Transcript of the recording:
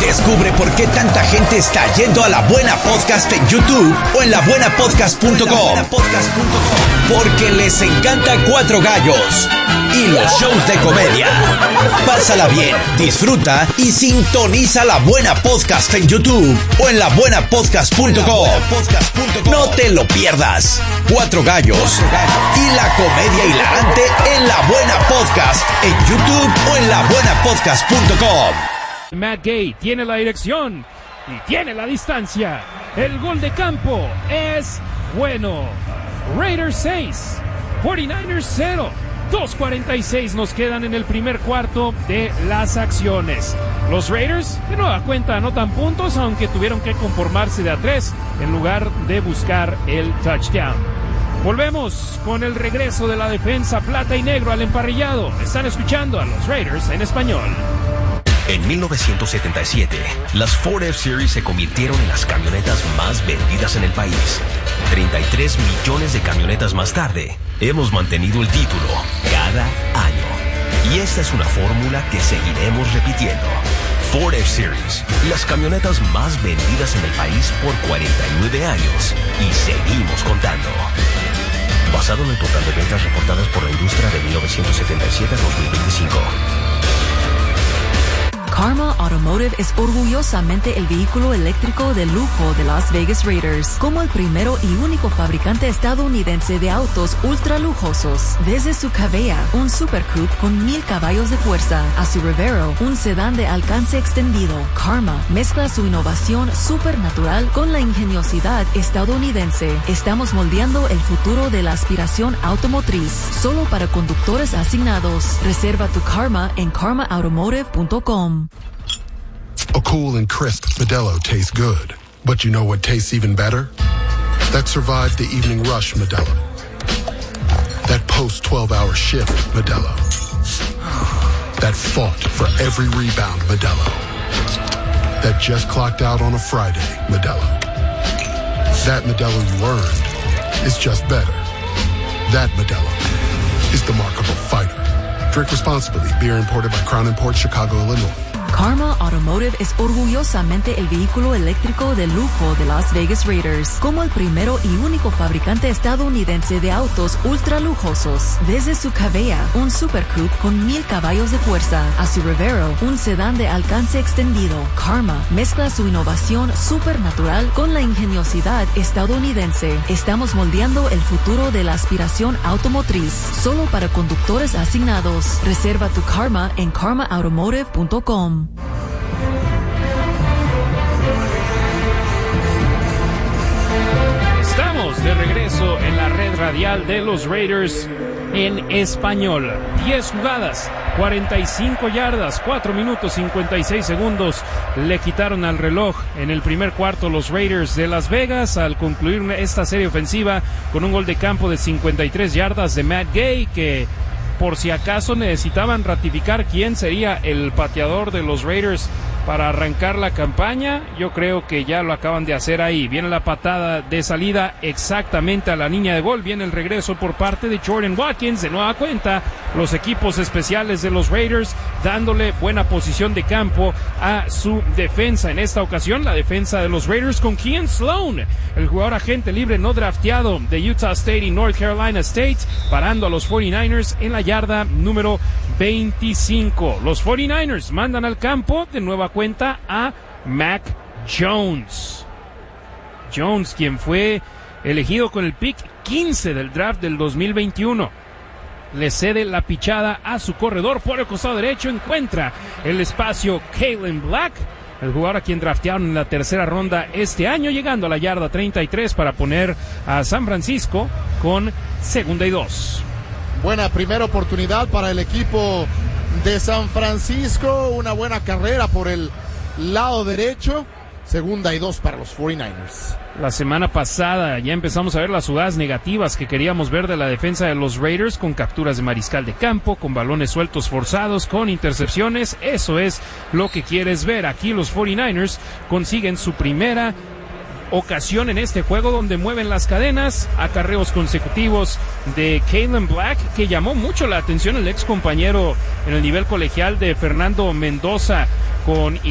Descubre por qué tanta gente está yendo a La Buena Podcast en YouTube o en labuenapodcast.com. Porque les encanta Cuatro Gallos y los shows de comedia. Pásala bien, disfruta y sintoniza La Buena Podcast en YouTube o en labuenapodcast.com. No te lo pierdas. Cuatro Gallos y la comedia hilarante en La Buena Podcast en YouTube o en labuenapodcast.com. Matt Gay tiene la dirección y tiene la distancia. El gol de campo es bueno. Raiders 6, 49ers 0. 2:46 nos quedan en el primer cuarto de las acciones. Los Raiders de nueva cuenta anotan puntos, aunque tuvieron que conformarse de a 3 en lugar de buscar el touchdown. Volvemos con el regreso de la defensa plata y negro al emparrillado. Están escuchando a los Raiders en español. En 1977, las Ford F-Series se convirtieron en las camionetas más vendidas en el país. 33 millones de camionetas más tarde, hemos mantenido el título cada año. Y esta es una fórmula que seguiremos repitiendo. Ford F-Series, las camionetas más vendidas en el país por 49 años. Y seguimos contando. Basado en el total de ventas reportadas por la industria de 1977 a 2025. Karma Automotive es orgullosamente el vehículo eléctrico de lujo de Las Vegas Raiders, como el primero y único fabricante estadounidense de autos ultra lujosos. Desde su Cavea, un Super Coupe con 1000 caballos de fuerza, a su Revero, un sedán de alcance extendido, Karma mezcla su innovación supernatural con la ingeniosidad estadounidense. Estamos moldeando el futuro de la aspiración automotriz, solo para conductores asignados. Reserva tu Karma en karmaautomotive.com. A cool and crisp Modelo tastes good. But you know what tastes even better? That survived the evening rush Modelo. That post-12-hour shift Modelo. That fought for every rebound Modelo. That just clocked out on a Friday Modelo. That Modelo you earned is just better. That Modelo is the markable fighter. Drink responsibly. Beer imported by Crown Imports, Chicago, Illinois. Karma Automotive es orgullosamente el vehículo eléctrico de lujo de Las Vegas Raiders, como el primero y único fabricante estadounidense de autos ultra lujosos. Desde su Cavea, un Super Coupe con 1000 caballos de fuerza, a su Revero, un sedán de alcance extendido, Karma mezcla su innovación supernatural con la ingeniosidad estadounidense. Estamos moldeando el futuro de la aspiración automotriz, solo para conductores asignados. Reserva tu Karma en karmaautomotive.com. Estamos de regreso en la red radial de los Raiders en español. 10 jugadas, 45 yardas, 4 minutos 56 segundos le quitaron al reloj en el primer cuarto los Raiders de Las Vegas al concluir esta serie ofensiva con un gol de campo de 53 yardas de Matt Gay, que por si acaso necesitaban ratificar quién sería el pateador de los Raiders para arrancar la campaña. Yo creo que ya lo acaban de hacer ahí. Viene la patada de salida exactamente a la línea de gol. Viene el regreso por parte de Jordan Watkins. De nueva cuenta, los equipos especiales de los Raiders dándole buena posición de campo a su defensa. En esta ocasión, la defensa de los Raiders con Kean Sloan, el jugador agente libre no drafteado de Utah State y North Carolina State, parando a los 49ers en la yarda número 25. Los 49ers mandan al campo de nueva cuenta a Mac Jones. Jones, quien fue elegido con el pick 15 del draft del 2021. Le cede la pichada a su corredor por el costado derecho. Encuentra el espacio Kalen Black, el jugador a quien draftearon en la tercera ronda este año, llegando a la yarda 33 para poner a San Francisco con 2nd y 2. Buena primera oportunidad para el equipo de San Francisco. Una buena carrera por el lado derecho. 2nd y 2 para los 49ers. La semana pasada ya empezamos a ver las jugadas negativas que queríamos ver de la defensa de los Raiders, con capturas de mariscal de campo, con balones sueltos forzados, con intercepciones. Eso es lo que quieres ver. Aquí los 49ers consiguen su primera ocasión en este juego donde mueven las cadenas, acarreos consecutivos de Kalen Black, que llamó mucho la atención el ex compañero en el nivel colegial de Fernando Mendoza, con